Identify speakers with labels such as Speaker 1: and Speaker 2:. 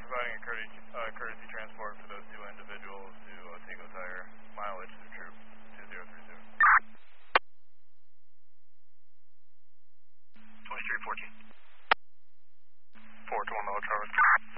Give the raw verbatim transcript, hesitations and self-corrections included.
Speaker 1: providing a courtesy, uh, courtesy transport for those two individuals to Otsego Tire, mileage to Troop two zero three two.
Speaker 2: twenty-three fourteen.
Speaker 1: four to one Miller Traverse.